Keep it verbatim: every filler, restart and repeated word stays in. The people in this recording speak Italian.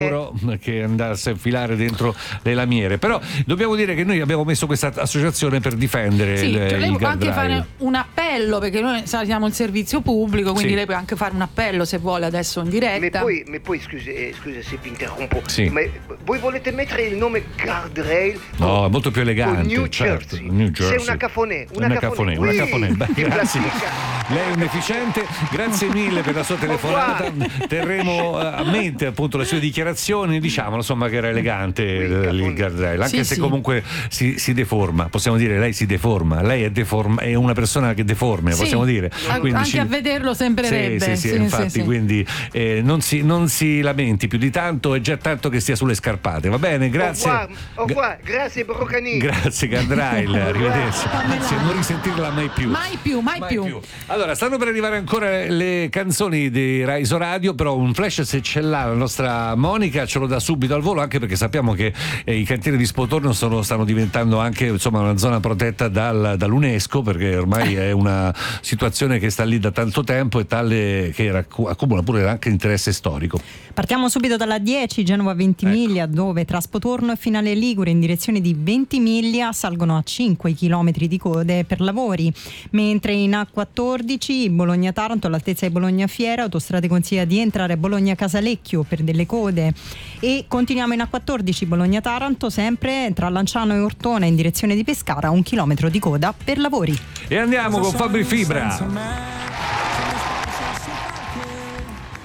che andasse a infilare dentro le lamiere. Però dobbiamo dire che noi abbiamo messo questa associazione per difendere sì, il, cioè lei il può anche guardrail. fare un appello, perché noi siamo il servizio pubblico, quindi sì. lei può anche fare un appello se vuole adesso in diretta. Ma poi, ma poi scusa, eh, scusa se vi interrompo, sì. ma voi volete mettere il nome guardrail? No, è molto più elegante. New certo. Jersey. New Jersey. Sei una cafonè, una, una cafonè, cafonè, una oui, cafonè. Beh, di grazie. plastica. Lei è un efficiente, grazie mille per la sua telefonata. Terremo a mente appunto le sue dichiarazioni, diciamo insomma che era elegante il guardrail, anche sì, se sì. comunque si, si deforma, possiamo dire lei si deforma, lei è, deforma, è una persona che deforme, sì. possiamo dire. Quindi anche ci... a vederlo sembrerebbe. Sì, sì, sì, sì, infatti, sì, sì. quindi eh, non, si, non si lamenti più di tanto, è già tanto che stia sulle scarpate, va bene, grazie. Au revoir, au revoir. Grazie Brocani. Grazie Guardrail, arrivederci. Grazie, non risentirla mai più. Mai più, mai, Mai più. più. Allora, stanno per arrivare ancora le canzoni di Raiso Radio, però un flash se ce l'ha la nostra Monica ce lo dà subito al volo, anche perché sappiamo che eh, i cantieri di Spotorno sono, stanno diventando anche insomma una zona protetta dal, dall'UNESCO, perché ormai è una situazione che sta lì da tanto tempo e tale che raccu- accumula pure anche interesse storico. Partiamo subito dalla dieci, Genova Ventimiglia, ecco. Dove tra Spotorno e Finale Ligure in direzione di Ventimiglia salgono a cinque chilometri di code per lavori, mentre in A quattordici Bologna-Taranto all'altezza di Bologna Fiera autostrade consiglia di entrare a Bologna Casalecchio per delle code, e continuiamo in A quattordici Bologna-Taranto sempre tra Lanciano e Ortona in direzione di Pescara, un chilometro di coda per lavori. E andiamo con Fabri Fibra.